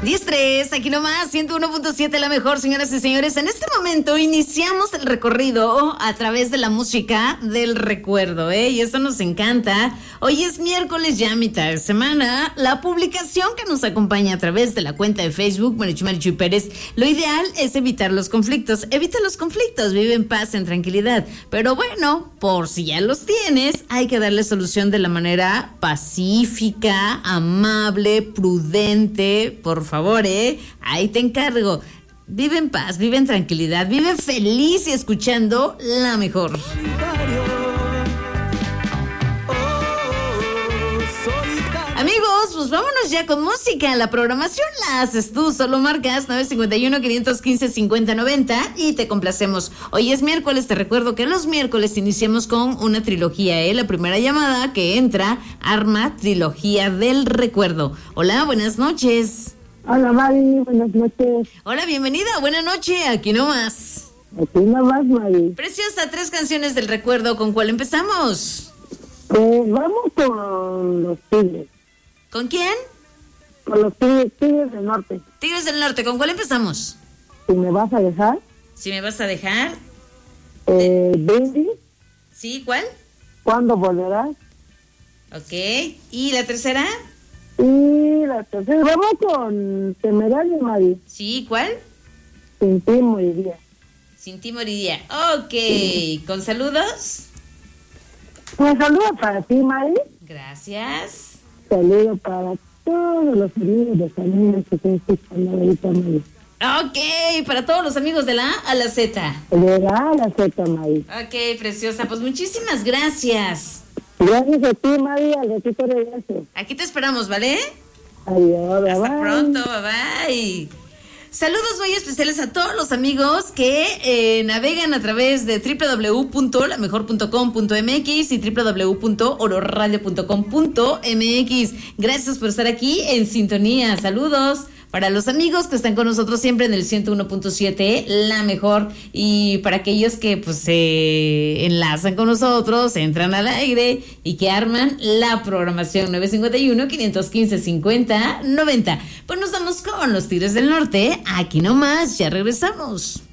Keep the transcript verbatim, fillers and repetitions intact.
diez tres, aquí nomás, ciento uno punto siete, la mejor, señoras y señores. En este momento iniciamos el recorrido a través de la música del recuerdo, ¿eh? Y eso nos encanta. Hoy es miércoles, ya mitad de semana. La publicación que nos acompaña a través de la cuenta de Facebook, Marichu Marichu Pérez. Lo ideal es evitar los conflictos. Evita los conflictos, vive en paz, en tranquilidad. Pero bueno, por si ya los tienes, hay que darle solución de la manera pacífica, amable, prudente. Por favor, ¿eh? Ahí te encargo. Vive en paz, vive en tranquilidad, vive feliz y escuchando la mejor. Amigos, pues vámonos ya con música. La programación la haces tú, solo marcas nueve cinco uno, cinco uno cinco, cinco cero nueve cero y te complacemos. Hoy es miércoles, te recuerdo que los miércoles iniciamos con una trilogía, ¿eh? La primera llamada que entra arma trilogía del recuerdo. Hola, buenas noches. Hola, Mari, buenas noches. Hola, bienvenida, buena noche, aquí nomás. Aquí nomás, Mari. Preciosa, tres canciones del recuerdo, ¿con cuál empezamos? Pues vamos con los Tigres. ¿Con quién? Con los Tigres, Tigres del Norte. Tigres del Norte, ¿con cuál empezamos? Si me vas a dejar. Si me vas a dejar. Eh, Bendy. ¿Sí? ¿Cuál? ¿Cuándo volverás? Ok. ¿Y la tercera? Y la tercera, vamos con Temerario, Mari. ¿Sí? ¿Cuál? Sin ti moriría. Sin ti moriría. Ok. ¿Con saludos? Un saludo para ti, Mari. Gracias. Saludo para todos los amigos de familia que están escuchando ahorita, Mari. Ok, para todos los amigos de la A a la Z. De la A a la Z, Mari. Ok, preciosa. Pues muchísimas gracias. Gracias a ti, Mari. Al ratito regreso. Aquí te esperamos, ¿vale? Adiós, bye. Hasta pronto, bye bye. Saludos muy especiales a todos los amigos que eh, navegan a través de doble u doble u doble u punto la mejor punto com punto m x y doble u doble u doble u punto oro radio punto com punto m x. Gracias por estar aquí en sintonía. Saludos para los amigos que están con nosotros siempre en el ciento uno punto siete, la mejor, y para aquellos que pues se enlazan con nosotros, entran al aire y que arman la programación nueve cinco uno, cinco uno cinco, cinco cero nueve cero. Pues nos vamos con los Tigres del Norte. Aquí nomás, ya regresamos.